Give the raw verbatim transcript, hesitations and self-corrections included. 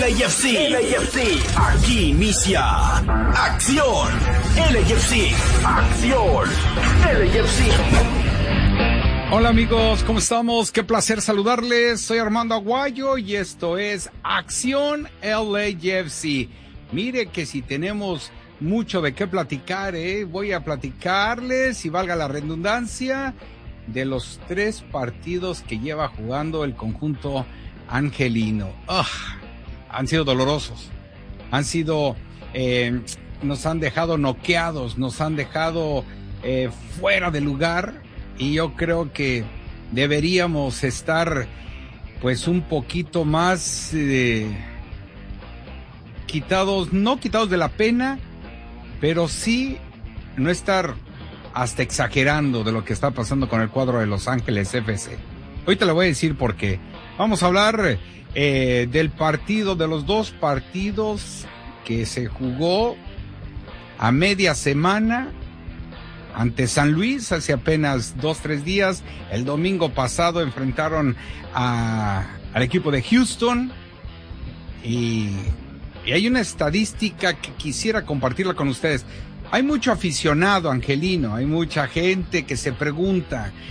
L A F C. L A F C. Aquí inicia Acción L A F C. Acción L A F C. Hola amigos, ¿cómo estamos? Qué placer saludarles. Soy Armando Aguayo y esto es Acción L A F C. Mire que si tenemos mucho de qué platicar, ¿eh? Voy a platicarles, si valga la redundancia, de los tres partidos que lleva jugando el conjunto angelino. Ugh, han sido dolorosos, han sido, eh, nos han dejado noqueados, nos han dejado eh, fuera de lugar, y yo creo que deberíamos estar pues un poquito más eh, quitados, no quitados de la pena, pero sí no estar hasta exagerando de lo que está pasando con el cuadro de Los Ángeles F C. Hoy te lo voy a decir porque vamos a hablar eh, del partido, de los dos partidos que se jugó a media semana ante San Luis hace apenas dos, tres días. El domingo pasado enfrentaron a, al equipo de Houston y, y hay una estadística que quisiera compartirla con ustedes. Hay mucho aficionado angelino, hay mucha gente que se pregunta,